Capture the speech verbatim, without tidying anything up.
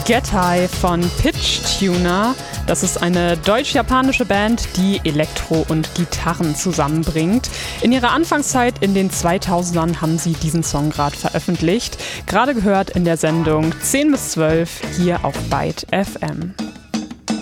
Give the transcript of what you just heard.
Get High von Pitch Tuner. Das ist eine deutsch-japanische Band, die Elektro und Gitarren zusammenbringt. In ihrer Anfangszeit in den zweitausendern haben sie diesen Song gerade veröffentlicht. Gerade gehört in der Sendung zehn bis zwölf hier auf Byte F M.